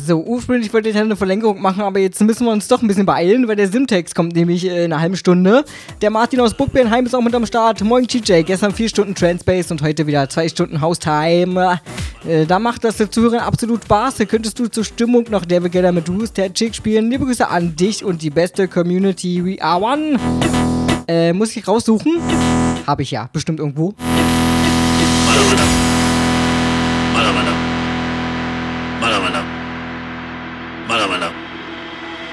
So, ursprünglich wollte ich eine Verlängerung machen, aber jetzt müssen wir uns doch ein bisschen beeilen, weil der Simtex kommt nämlich in einer halben Stunde. Der Martin aus Burgbernheim ist auch mit am Start. Moin TJ, gestern 4 Stunden Transpace und heute wieder 2 Stunden Haustime. Da macht das Zuhören absolut Spaß. Da könntest du zur Stimmung noch Devil Getter mit Who's That Chick spielen. Liebe Grüße an dich und die beste Community. We are one. Muss ich raussuchen? Habe ich ja, bestimmt irgendwo.